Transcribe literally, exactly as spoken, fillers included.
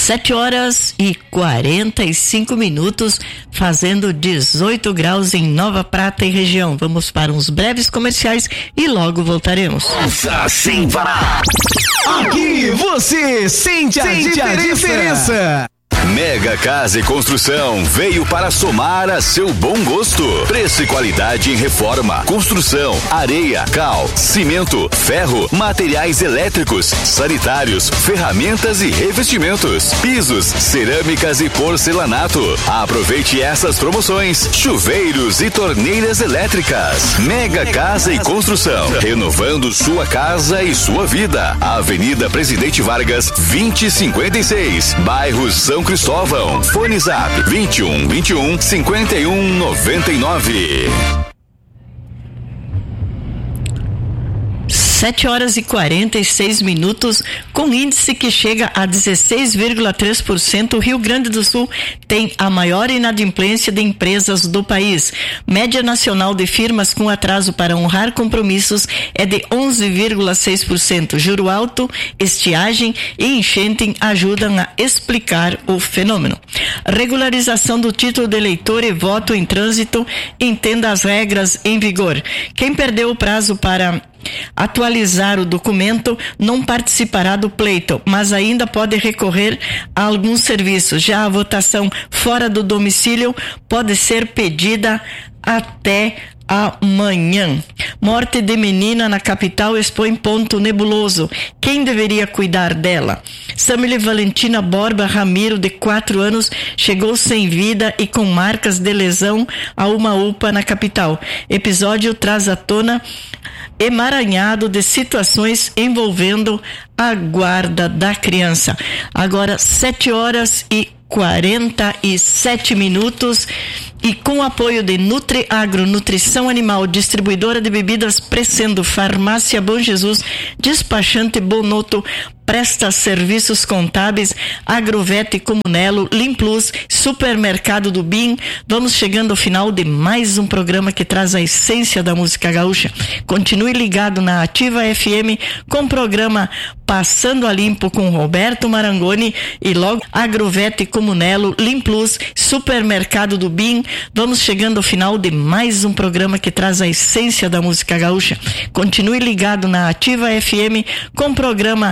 Sete horas e quarenta e cinco minutos, fazendo dezoito graus em Nova Prata e região. Vamos para uns breves comerciais e logo voltaremos. Ouça sem parar. Aqui você sente a, sente a diferença. diferença. Mega Casa e Construção veio para somar a seu bom gosto. Preço e qualidade em reforma, construção, areia, cal, cimento, ferro, materiais elétricos, sanitários, ferramentas e revestimentos, pisos, cerâmicas e porcelanato. Aproveite essas promoções: chuveiros e torneiras elétricas. Mega Casa e Construção, renovando sua casa e sua vida. Avenida Presidente Vargas, vinte e cinquenta e seis, bairro São Cristóvão. Fone Zap vinte e um, vinte e um, cinquenta e um, noventa e nove. Sete horas e quarenta e seis minutos, com índice que chega a dezesseis vírgula três por cento, o Rio Grande do Sul tem a maior inadimplência de empresas do país. Média nacional de firmas com atraso para honrar compromissos é de onze vírgula seis por cento. Juro alto, estiagem e enchente ajudam a explicar o fenômeno. Regularização do título de eleitor e voto em trânsito, entenda as regras em vigor. Quem perdeu o prazo para atualizar o documento não participará do pleito, mas ainda pode recorrer a alguns serviços. Já a votação fora do domicílio pode ser pedida até amanhã. Morte de menina na capital expõe ponto nebuloso. Quem deveria cuidar dela? Samile Valentina Borba Ramiro, de quatro anos, chegou sem vida e com marcas de lesão a uma U P A na capital. Episódio traz à tona emaranhado de situações envolvendo a guarda da criança. Agora, sete horas e quarenta e sete minutos, e com o apoio de Nutri Agro, Nutrição Animal, distribuidora de bebidas Crescendo, Farmácia Bom Jesus, despachante Bonoto, presta serviços contábeis, Agrovete Comunelo, Limplus, Supermercado do Bim. Vamos chegando ao final de mais um programa que traz a essência da música gaúcha. Continue ligado na Ativa F M com o programa Passando a Limpo com Roberto Marangoni, e logo Agrovete Comunelo, Limplus, Supermercado do Bim. Vamos chegando ao final de mais um programa que traz a essência da música gaúcha. Continue ligado na Ativa F M com o programa